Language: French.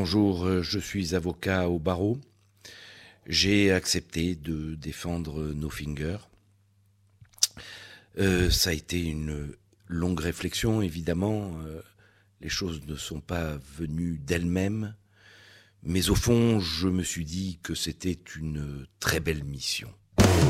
Bonjour, je suis avocat au barreau. J'ai accepté de défendre No Finger. Ça a été une longue réflexion, évidemment. Les choses ne sont pas venues d'elles-mêmes. Mais au fond, je me suis dit que c'était une très belle mission.